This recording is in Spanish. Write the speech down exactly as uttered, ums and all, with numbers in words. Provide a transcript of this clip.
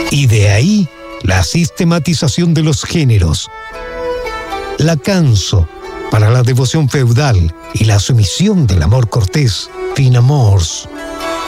Y de ahí la sistematización de los géneros. La canso para la devoción feudal y la sumisión del amor cortés, fin amors.